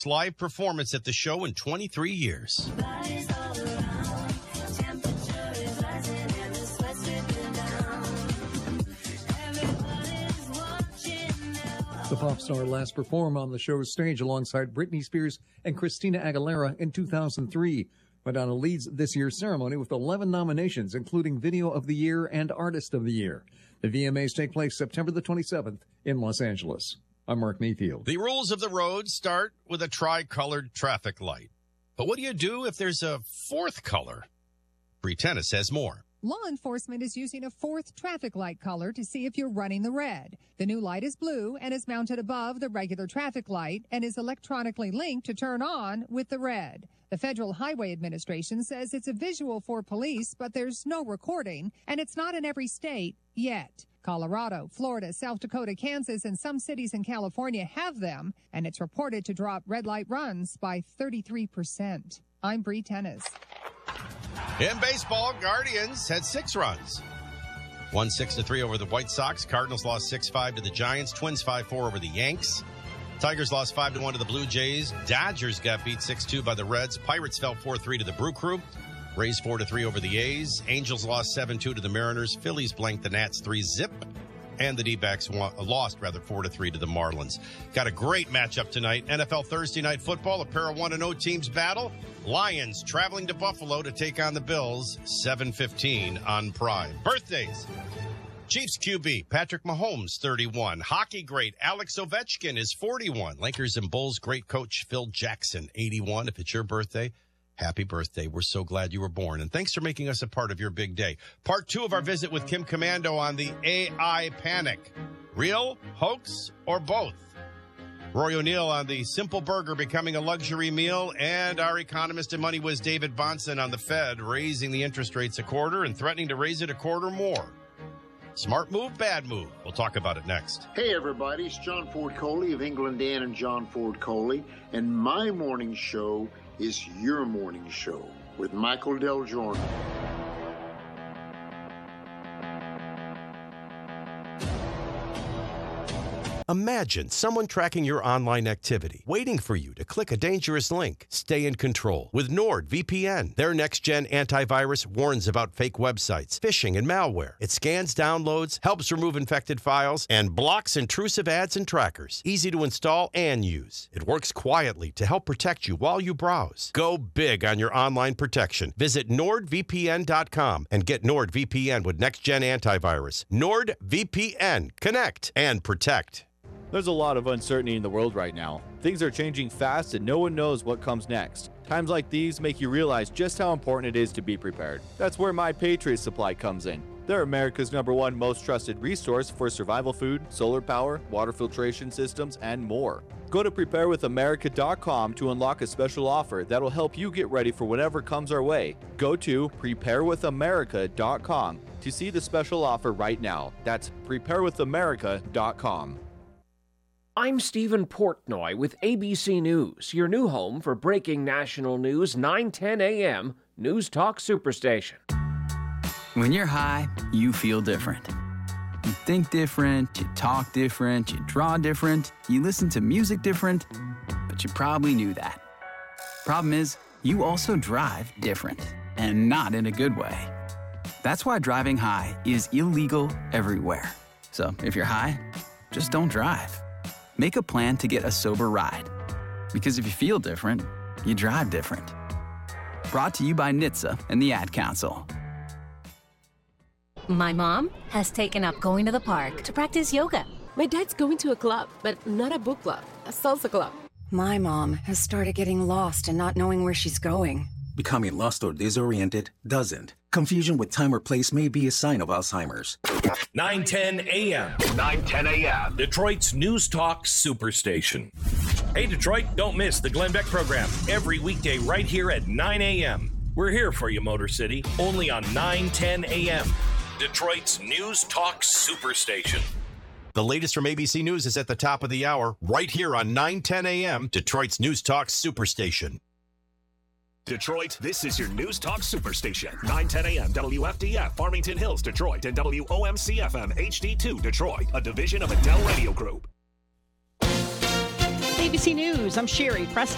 live performance at the show in 23 years. The pop star last performed on the show's stage alongside Britney Spears and Christina Aguilera in 2003. Madonna leads this year's ceremony with 11 nominations, including Video of the Year and Artist of the Year. The VMAs take place September the 27th in Los Angeles. I'm Mark Mayfield. The rules of the road start with a tri-colored traffic light. But what do you do if there's a fourth color? Bree Tennis has more. Law enforcement is using a fourth traffic light color to see if you're running the red. The new light is blue and is mounted above the regular traffic light and is electronically linked to turn on with the red. The Federal Highway Administration says it's a visual for police, but there's no recording, and it's not in every state yet. Colorado, Florida, South Dakota, Kansas, and some cities in California have them, and it's reported to drop red light runs by 33%. I'm Bree Tennis. In baseball, Guardians had 6 runs. Won 6-3 over the White Sox. Cardinals lost 6-5 to the Giants. Twins 5-4 over the Yanks. Tigers lost 5-1 to the Blue Jays. Dodgers got beat 6-2 by the Reds. Pirates fell 4-3 to the Brew Crew. Rays 4-3 over the A's. Angels lost 7-2 to the Mariners. Phillies blanked the Nats 3-0. And the D-backs lost 4-3 to the Marlins. Got a great matchup tonight. NFL Thursday Night Football, a pair of 1-0 teams battle. Lions traveling to Buffalo to take on the Bills, 7:15 on Prime. Birthdays. Chiefs QB Patrick Mahomes, 31. Hockey great Alex Ovechkin is 41. Lakers and Bulls great coach Phil Jackson, 81. If it's your birthday, happy birthday. We're so glad you were born. And thanks for making us a part of your big day. Part 2 of our visit with Kim Commando on the AI panic. Real, hoax, or both? Roy O'Neill on the Simple Burger becoming a luxury meal. And our economist and money whiz David Bahnsen on the Fed raising the interest rates a quarter and threatening to raise it a quarter more. Smart move, bad move. We'll talk about it next. Hey, everybody. It's John Ford Coley of England Dan and John Ford Coley. And my morning show is your morning show with Michael Del Giorno. Imagine someone tracking your online activity, waiting for you to click a dangerous link. Stay in control with NordVPN. Their next-gen antivirus warns about fake websites, phishing, and malware. It scans downloads, helps remove infected files, and blocks intrusive ads and trackers. Easy to install and use. It works quietly to help protect you while you browse. Go big on your online protection. Visit NordVPN.com and get NordVPN with next-gen antivirus. NordVPN. Connect and protect. There's a lot of uncertainty in the world right now. Things are changing fast and no one knows what comes next. Times like these make you realize just how important it is to be prepared. That's where My Patriot Supply comes in. They're America's #1 most trusted resource for survival food, solar power, water filtration systems, and more. Go to preparewithamerica.com to unlock a special offer that'll help you get ready for whatever comes our way. Go to preparewithamerica.com to see the special offer right now. That's preparewithamerica.com. I'm Stephen Portnoy with ABC News, your new home for breaking national news, 9:10 a.m. News Talk Superstation. When you're high, you feel different. You think different, you talk different, you draw different, you listen to music different, but you probably knew that. Problem is, you also drive different, and not in a good way. That's why driving high is illegal everywhere. So if you're high, just don't drive. Make a plan to get a sober ride. Because if you feel different, you drive different. Brought to you by NHTSA and the Ad Council. My mom has taken up going to the park to practice yoga. My dad's going to a club, but not a book club, a salsa club. My mom has started getting lost and not knowing where she's going. Becoming lost or disoriented doesn't. Confusion with time or place may be a sign of Alzheimer's. 9:10 a.m. 9:10 a.m. Detroit's News Talk Superstation. Hey, Detroit, don't miss the Glenn Beck program every weekday right here at 9 a.m. We're here for you, Motor City, only on 9:10 a.m. Detroit's News Talk Superstation. The latest from ABC News is at the top of the hour, right here on 9:10 a.m. Detroit's News Talk Superstation. Detroit, this is your News Talk Superstation. 9:10 a.m. WFDF, Farmington Hills, Detroit, and WOMC-FM HD2, Detroit, a division of Adele Radio Group. ABC News, I'm Sherry Preston.